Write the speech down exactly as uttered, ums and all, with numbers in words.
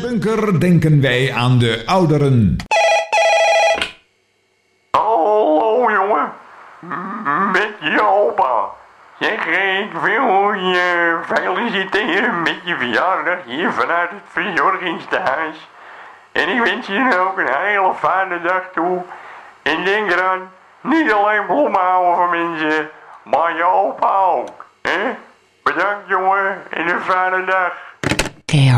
bunker denken wij aan de ouderen. Hallo jongen, met je opa. Zeg, ik wil je feliciteren met je verjaardag hier vanuit het verzorgingstehuis. En ik wens je ook een hele fijne dag toe. En denk eraan, niet alleen bloemen houden van mensen, maar je opa ook. Hè? Bedankt jongen en een fijne dag.